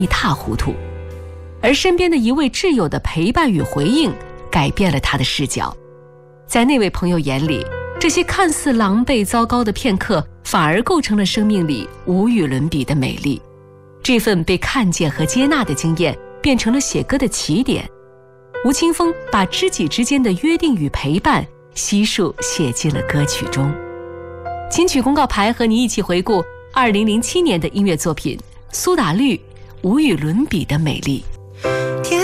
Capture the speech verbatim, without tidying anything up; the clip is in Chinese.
一塌糊涂，而身边的一位挚友的陪伴与回应改变了他的视角。在那位朋友眼里，这些看似狼狈糟糕的片刻反而构成了生命里无与伦比的美丽。这份被看见和接纳的经验变成了写歌的起点。吴青峰把知己之间的约定与陪伴悉数写进了歌曲中。金曲公告牌和你一起回顾二零零七年的音乐作品，苏打绿无与伦比的美丽。